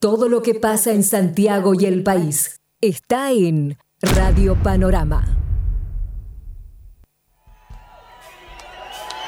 Todo lo que pasa en Santiago y el país está en Radio Panorama.